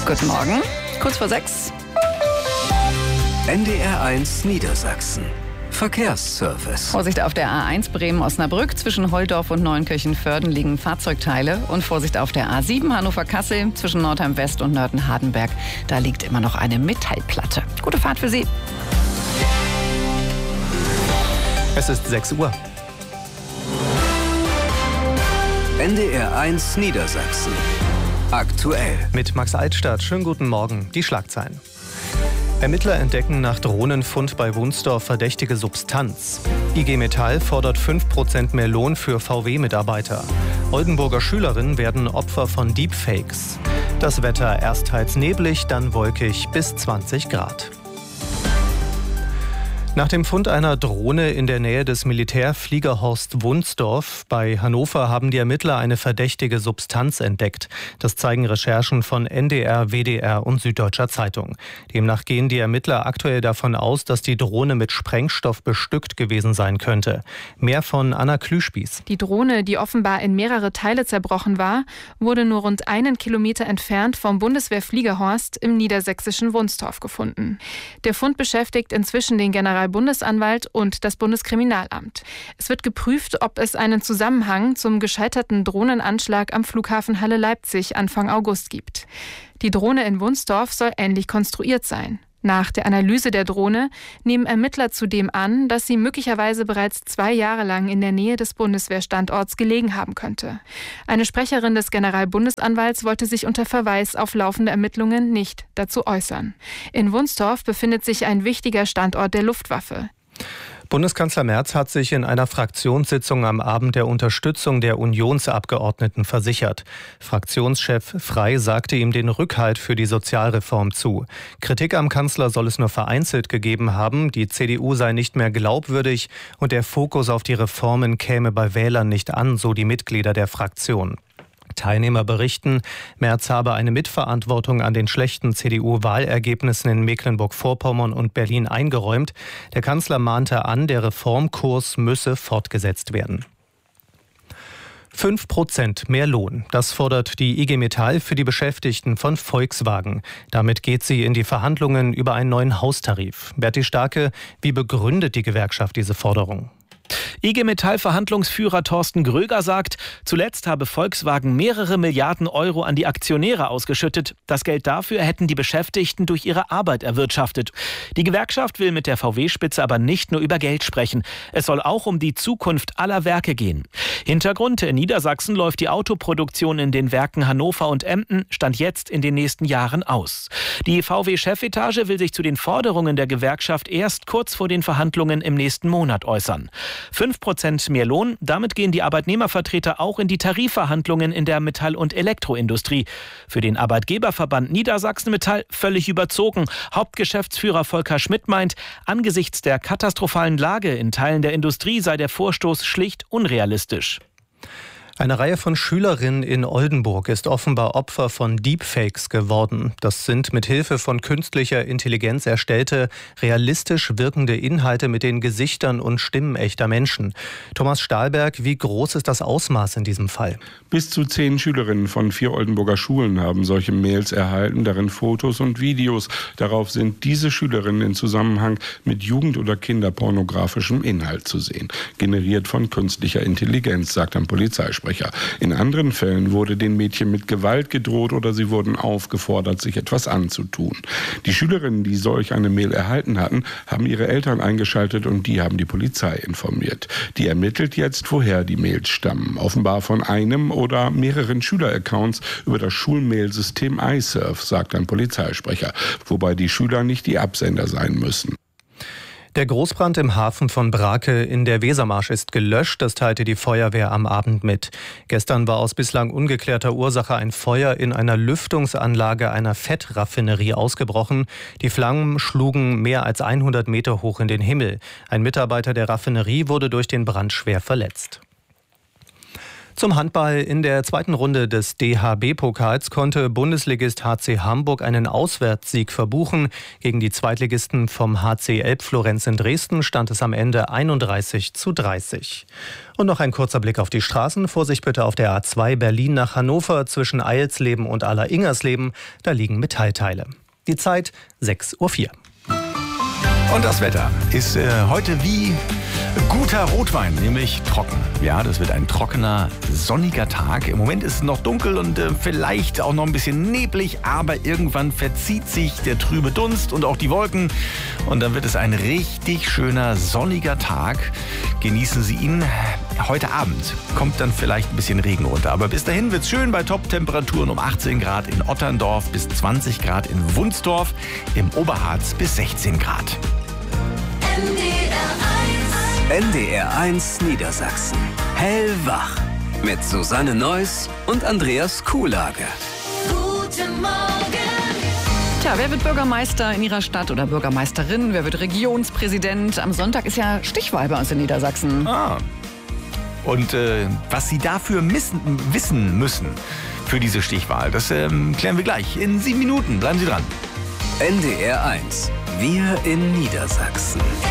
Guten Morgen, kurz vor 6. NDR1 Niedersachsen. Verkehrsservice. Vorsicht auf der A1 Bremen-Osnabrück. Zwischen Holdorf und Neunkirchen-Vörden liegen Fahrzeugteile. Und Vorsicht auf der A7 Hannover-Kassel zwischen Nordheim-West und Nörten-Hardenberg. Da liegt immer noch eine Metallplatte. Gute Fahrt für Sie. Es ist 6 Uhr. NDR1 Niedersachsen. Aktuell. Mit Max Altstadt. Schönen guten Morgen. Die Schlagzeilen. Ermittler entdecken nach Drohnenfund bei Wunsdorf verdächtige Substanz. IG Metall fordert 5% mehr Lohn für VW-Mitarbeiter. Oldenburger Schülerinnen werden Opfer von Deepfakes. Das Wetter erst teils neblig, dann wolkig bis 20 Grad. Nach dem Fund einer Drohne in der Nähe des Militärfliegerhorst Wunsdorf bei Hannover haben die Ermittler eine verdächtige Substanz entdeckt. Das zeigen Recherchen von NDR, WDR und Süddeutscher Zeitung. Demnach gehen die Ermittler aktuell davon aus, dass die Drohne mit Sprengstoff bestückt gewesen sein könnte. Mehr von Anna Klüspieß. Die Drohne, die offenbar in mehrere Teile zerbrochen war, wurde nur rund 1 Kilometer entfernt vom Bundeswehrfliegerhorst im niedersächsischen Wunsdorf gefunden. Der Fund beschäftigt inzwischen den Generalbundesanwalt und das Bundeskriminalamt. Es wird geprüft, ob es einen Zusammenhang zum gescheiterten Drohnenanschlag am Flughafen Halle-Leipzig Anfang August gibt. Die Drohne in Wunsdorf soll ähnlich konstruiert sein. Nach der Analyse der Drohne nehmen Ermittler zudem an, dass sie möglicherweise bereits 2 Jahre lang in der Nähe des Bundeswehrstandorts gelegen haben könnte. Eine Sprecherin des Generalbundesanwalts wollte sich unter Verweis auf laufende Ermittlungen nicht dazu äußern. In Wunsdorf befindet sich ein wichtiger Standort der Luftwaffe. Bundeskanzler Merz hat sich in einer Fraktionssitzung am Abend der Unterstützung der Unionsabgeordneten versichert. Fraktionschef Frey sagte ihm den Rückhalt für die Sozialreform zu. Kritik am Kanzler soll es nur vereinzelt gegeben haben, die CDU sei nicht mehr glaubwürdig und der Fokus auf die Reformen käme bei Wählern nicht an, so die Mitglieder der Fraktion. Teilnehmer berichten, Merz habe eine Mitverantwortung an den schlechten CDU-Wahlergebnissen in Mecklenburg-Vorpommern und Berlin eingeräumt. Der Kanzler mahnte an, der Reformkurs müsse fortgesetzt werden. 5% mehr Lohn. Das fordert die IG Metall für die Beschäftigten von Volkswagen. Damit geht sie in die Verhandlungen über einen neuen Haustarif. Berti Starke, wie begründet die Gewerkschaft diese Forderung? IG Metall-Verhandlungsführer Thorsten Gröger sagt, zuletzt habe Volkswagen mehrere Milliarden Euro an die Aktionäre ausgeschüttet. Das Geld dafür hätten die Beschäftigten durch ihre Arbeit erwirtschaftet. Die Gewerkschaft will mit der VW-Spitze aber nicht nur über Geld sprechen. Es soll auch um die Zukunft aller Werke gehen. Hintergrund: in Niedersachsen läuft die Autoproduktion in den Werken Hannover und Emden Stand jetzt in den nächsten Jahren aus. Die VW-Chefetage will sich zu den Forderungen der Gewerkschaft erst kurz vor den Verhandlungen im nächsten Monat äußern. 5% mehr Lohn, damit gehen die Arbeitnehmervertreter auch in die Tarifverhandlungen in der Metall- und Elektroindustrie. Für den Arbeitgeberverband Niedersachsen Metall völlig überzogen. Hauptgeschäftsführer Volker Schmidt meint, angesichts der katastrophalen Lage in Teilen der Industrie sei der Vorstoß schlicht unrealistisch. Eine Reihe von Schülerinnen in Oldenburg ist offenbar Opfer von Deepfakes geworden. Das sind mit Hilfe von künstlicher Intelligenz erstellte, realistisch wirkende Inhalte mit den Gesichtern und Stimmen echter Menschen. Thomas Stahlberg, wie groß ist das Ausmaß in diesem Fall? Bis zu 10 Schülerinnen von 4 Oldenburger Schulen haben solche Mails erhalten, darin Fotos und Videos. Darauf sind diese Schülerinnen in Zusammenhang mit Jugend- oder kinderpornografischem Inhalt zu sehen. Generiert von künstlicher Intelligenz, sagt ein Polizeisprecher. In anderen Fällen wurde den Mädchen mit Gewalt gedroht oder sie wurden aufgefordert, sich etwas anzutun. Die Schülerinnen, die solch eine Mail erhalten hatten, haben ihre Eltern eingeschaltet und die haben die Polizei informiert. Die ermittelt jetzt, woher die Mails stammen. Offenbar von einem oder mehreren Schüleraccounts über das Schulmailsystem iSurf, sagt ein Polizeisprecher, wobei die Schüler nicht die Absender sein müssen. Der Großbrand im Hafen von Brake in der Wesermarsch ist gelöscht, das teilte die Feuerwehr am Abend mit. Gestern war aus bislang ungeklärter Ursache ein Feuer in einer Lüftungsanlage einer Fettraffinerie ausgebrochen. Die Flammen schlugen mehr als 100 Meter hoch in den Himmel. Ein Mitarbeiter der Raffinerie wurde durch den Brand schwer verletzt. Zum Handball: In der zweiten Runde des DHB-Pokals konnte Bundesligist HC Hamburg einen Auswärtssieg verbuchen. Gegen die Zweitligisten vom HC Elbflorenz in Dresden stand es am Ende 31:30. Und noch ein kurzer Blick auf die Straßen. Vorsicht bitte auf der A2 Berlin nach Hannover zwischen Eilsleben und Aller-Ingersleben. Da liegen Metallteile. Die Zeit 6:04 Uhr. Und das Wetter ist heute wie guter Rotwein, nämlich trocken. Ja, das wird ein trockener, sonniger Tag. Im Moment ist es noch dunkel und vielleicht auch noch ein bisschen neblig, aber irgendwann verzieht sich der trübe Dunst und auch die Wolken. Und dann wird es ein richtig schöner, sonniger Tag. Genießen Sie ihn. Heute Abend kommt dann vielleicht ein bisschen Regen runter. Aber bis dahin wird es schön bei Top-Temperaturen um 18 Grad in Otterndorf bis 20 Grad in Wunsdorf, im Oberharz bis 16 Grad. NDR 1 Niedersachsen. Hellwach. Mit Susanne Neuss und Andreas Kuhlage. Guten Morgen. Tja, wer wird Bürgermeister in Ihrer Stadt oder Bürgermeisterin? Wer wird Regionspräsident? Am Sonntag ist ja Stichwahl bei uns in Niedersachsen. Und was Sie dafür wissen müssen für diese Stichwahl, das klären wir gleich in 7 Minuten. Bleiben Sie dran. NDR 1. Wir in Niedersachsen.